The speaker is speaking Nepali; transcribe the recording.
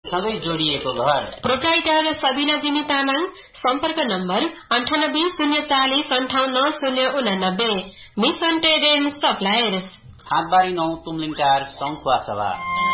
सँगै जोडिएको घर। प्रोप्राइटर सबिना जिमी तामाङ। सम्पर्क number 9804058089। Mission trade and suppliers, हाटबारी 9 Tumling टार सङ्खुवा सभा।